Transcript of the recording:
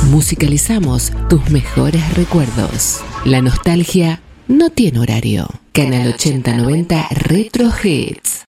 Musicalizamos tus mejores recuerdos. La nostalgia no tiene horario. Canal 8090 Retro Hits.